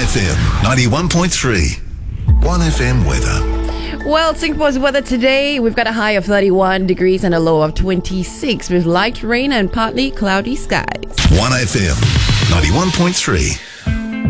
1FM 91.3. 1FM weather. Well, Singapore's weather today, we've got a high of 31 degrees and a low of 26 with light rain and partly cloudy skies. 1FM 91.3.